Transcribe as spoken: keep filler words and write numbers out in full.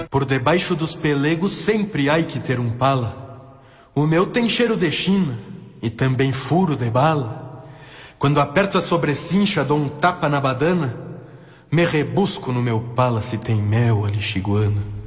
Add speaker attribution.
Speaker 1: Por debaixo dos pelegos sempre há que ter um pala. O meu tem cheiro de China e também furo de bala. Quando aperto a sobrecincha, dou um tapa na badana, me rebusco no meu pala se tem mel alixiguana.